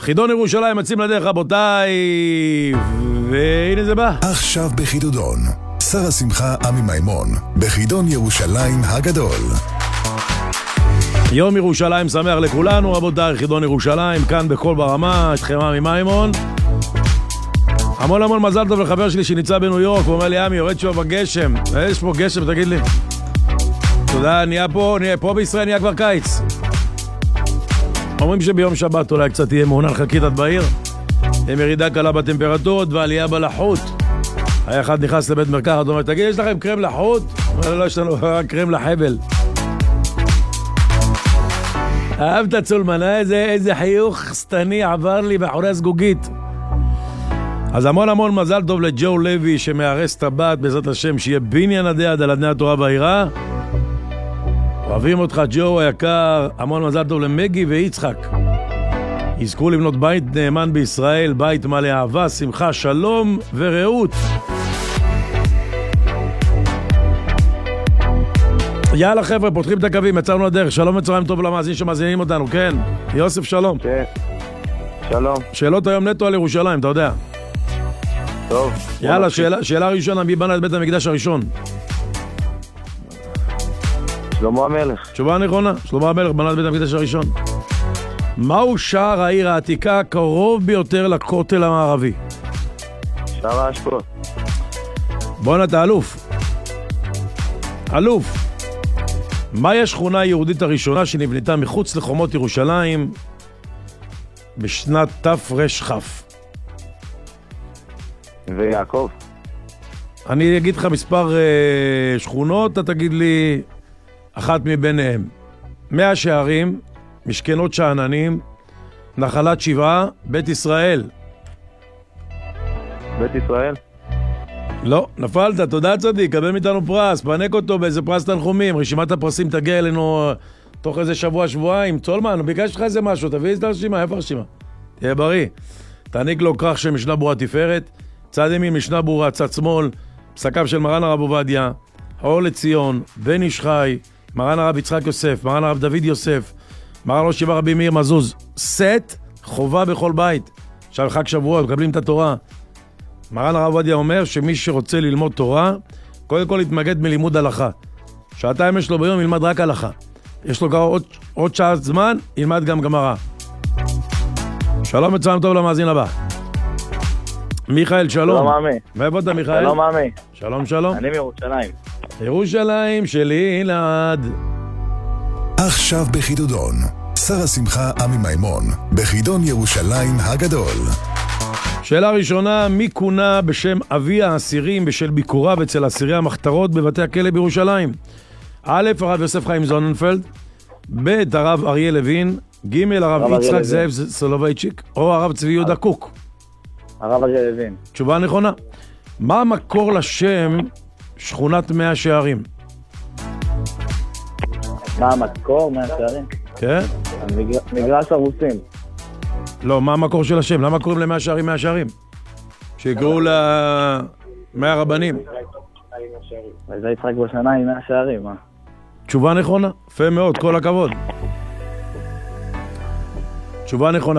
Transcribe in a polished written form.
חידון ירושלים מצאים לדרך, רבותיי, והנה זה בא. עכשיו בחידודון, שר השמחה עמי מימון, בחידון ירושלים הגדול. יום ירושלים שמח לכולנו, רבותיי, חידון ירושלים, כאן בכל ברמה, אתכם עמי מימון. המון המון מזל טוב לחבר שלי שנמצא בניו יורק, הוא אומר לי, עמי, יורד שוב בגשם. יש פה גשם, תגיד לי. תודה, נהיה פה בישראל נהיה כבר קיץ. אומרים שביום שבת אולי קצת תהיה מעונן חכית בעיר, עם ירידה קלה בטמפרטורות ועלייה בלחות. היה אחד נכנס לבית מרקחת, אומר, תגיד, יש לכם קרם לחוט? אומר, לא, יש לנו רק קרם לחבל. אהבת צולמנה, איזה חיוך סתני עבר לי באחורי הסגוגית. אז המון המון מזל טוב לג'ו לוי שמארס את הבת, בעזרת השם, שיהיה בניין עדי עד על אדני התורה והעירה. אוהבים אותך ג'ו היקר, המון מזל טוב למגי ויצחק. יזכו לבנות בית נאמן בישראל, בית מלא אהבה, שמחה, שלום ורעות. יאללה חבר'ה, פותחים את הקווים, יצאנו לדרך. שלום וצהריים טוב למאזין שמאזינים אותנו, כן? יוסף, שלום. כן, שלום. שאלות היום נטו על ירושלים, אתה יודע. טוב. יאללה, שאלה ראשונה, מי בנה את בית המקדש הראשון? שלמה המלך. תשובה נכונה, שלמה המלך בנה את בית המקדש הראשון. מהו שער העיר העתיקה קרוב ביותר לכותל המערבי? שער האשפות. בוא נת, אלוף. אלוף. מהי השכונה היהודית הראשונה שנבנתה מחוץ לחומות ירושלים בשנת תר"כ? ויעקב. אני אגיד לך מספר שכונות, אתה תגיד לי אחת מביניהם. 100 שערים, משכנות שאננים, נחלת שבעה, בית ישראל. בית ישראל? לא, נפלת, תודה צדיק, קבל מאיתנו פרס, פנק אותו באיזה פרס תנחומים, רשימת הפרסים תגיע אלינו תוך איזה שבוע-שבועיים. צולמן, ביקש לך איזה משהו, תביא את הרשימה, איפה הרשימה? תהיה בריא. תעניק לו כרך של משנה ברורה תפארת, צד ימין משנה ברורה, צד שמאל, פסקיו של מרן הרב עובדיה, האור לציון, בן איש חי, מרן הרב יצחק יוסף, מרן הרב דוד יוסף, מרן ראש ישיבה רבי מאיר מזוז, סט חובה בכל בית. עכשיו חג שבועות, מקבלים את התורה. מרן הרב עובדיה אומר שמי שרוצה ללמוד תורה, קודם כל יתמקד מלימוד הלכה. שעתיים יש לו ביום, ילמד רק הלכה. יש לו כבר עוד שעה זמן, ילמד גם גמרא. שלום וצהריים טוב למאזין הבא. מיכאל, שלום. שלום עמי. מאיפה אתה מיכאל? שלום עמי. שלום שלום. אני מירושלים. ירושלים שלי לעד. עכשיו בחידודון, שר השמחה עמי מימון, בחידון ירושלים הגדול. שאלה ראשונה, מי כונה בשם אבי האסירים בשל ביקוריו אצל אסירי המחתרות בבתי הכלא בירושלים? א', הרב יוסף חיים זוננפלד, ב', הרב אריה לוין, ג', הרב יצחק זאב סולובייצ'יק, או הרב צבי יהודה קוק? הרב אריה לוין. תשובה נכונה. מה המקור לשם שכונת 100 שערים? מה המקור? 100 שערים? כן? מגרש הרוסים. לא, מה המקור של השם? למה קוראים ל100 שערים 100 שערים? שיקראו ל100 רבנים. וזה יצחק בשנה עם 100 שערים, מה? תשובה נכונה, יפה מאוד, כל הכבוד. תשובה נכונה.